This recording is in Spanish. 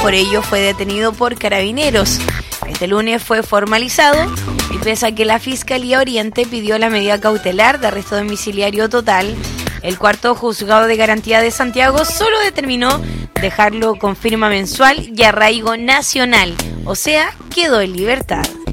por ello fue detenido por Carabineros. Este lunes fue formalizado y pese a que la Fiscalía Oriente pidió la medida cautelar de arresto domiciliario total, el cuarto juzgado de garantía de Santiago solo determinó dejarlo con firma mensual y arraigo nacional, o sea, quedó en libertad.